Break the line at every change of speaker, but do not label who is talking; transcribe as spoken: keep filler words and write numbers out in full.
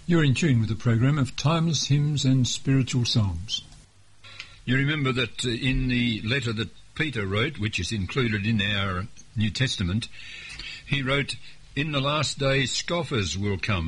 You're in tune with the program of Timeless Hymns and Spiritual Songs.
You remember that uh, in the letter that Peter wrote, which is included in our New Testament, he wrote, "In the last days scoffers will come,